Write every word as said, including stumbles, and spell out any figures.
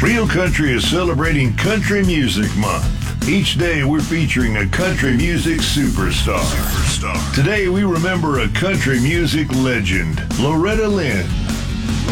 Real Country is celebrating Country Music Month. Each day we're featuring a country music superstar. superstar. Today we remember a country music legend, Loretta Lynn.